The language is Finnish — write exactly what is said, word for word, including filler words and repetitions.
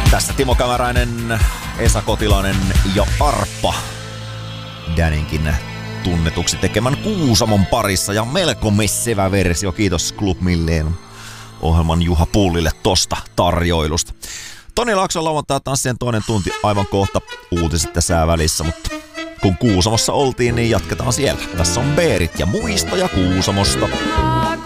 Tässä Timo Kämäräinen, Esa Kotilainen ja Arppa Daninkin tunnetuksi tekemän Kuusamon parissa ja melko messevä versio. Kiitos Club Milleen ohjelman Juha Pullille tosta tarjoilusta. Toni Laakson lauantai tanssien toinen tunti aivan kohta, uutiset ja sää välissä, mutta kun Kuusamossa oltiin, niin jatketaan siellä. Tässä on Beerit ja muistoja Kuusamosta.